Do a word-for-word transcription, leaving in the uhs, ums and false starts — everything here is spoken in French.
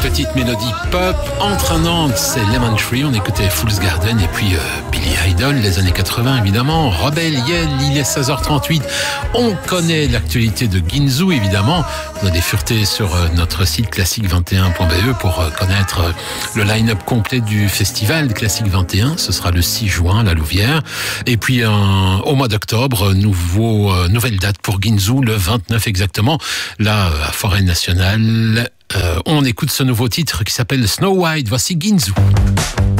Petite mélodie pop entraînante, c'est Lemon Tree, on écoutait Fool's Garden et puis euh, Billy Idol, les années quatre-vingts évidemment, Rebel Yell, il est seize heures trente-huit, on connaît l'actualité de Ginzu évidemment, on a des furetés sur euh, notre site classique vingt et un point b e pour euh, connaître euh, le line-up complet du festival Classique vingt et un, ce sera le six juin à la Louvière, et puis euh, au mois d'octobre, nouveau, euh, nouvelle date pour Ginzu, le vingt-neuf exactement, là à Forêt Nationale. Euh, on écoute ce nouveau titre qui s'appelle Snow White. Voici Ginzu.